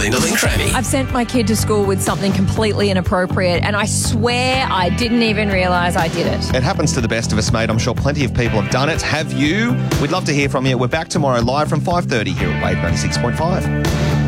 Lyndall and Cranny. I've sent my kid to school with something completely inappropriate, and I swear I didn't even realise I did it. It happens to the best of us, mate. I'm sure plenty of people have done it. Have you? We'd love to hear from you. We're back tomorrow live from 5:30 here at Wave 96.5.